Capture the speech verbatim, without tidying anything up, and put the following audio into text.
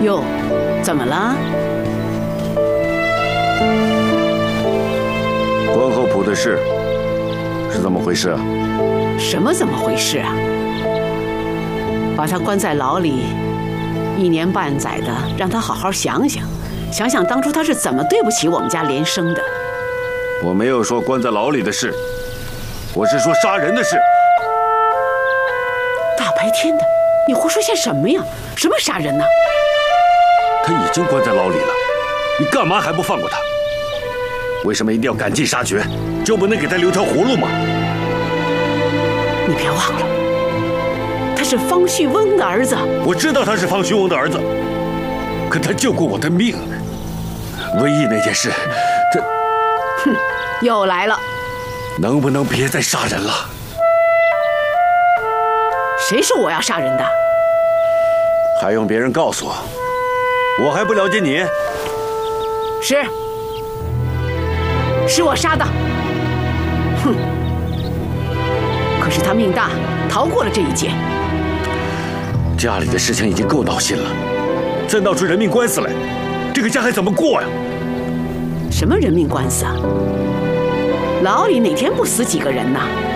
哟，怎么了？ 关后浦的事是怎么回事啊？ 什么怎么回事啊？把他关在牢里一年半载的，让他好好想想，想想当初他是怎么对不起我们家连生的。 我没有说关在牢里的事，我是说杀人的事。 大白天的，你胡说些什么呀？什么杀人呢？ 他已经关在牢里了，你干嘛还不放过他？为什么一定要赶尽杀绝？就不能给他留条活路吗？ 你别忘了，他是方旭翁的儿子。 我知道他是方旭翁的儿子，可他救过我的命。唯一那件事，这…… 哼，又来了。 能不能别再杀人了？ 谁说我要杀人的？ 还用别人告诉我？我还不了解你？ 是，是我杀的。哼！可是他命大，逃过了这一劫。 家里的事情已经够闹心了，再闹出人命官司来，这个家还怎么过呀？ 什么人命官司啊？牢里哪天不死几个人呢？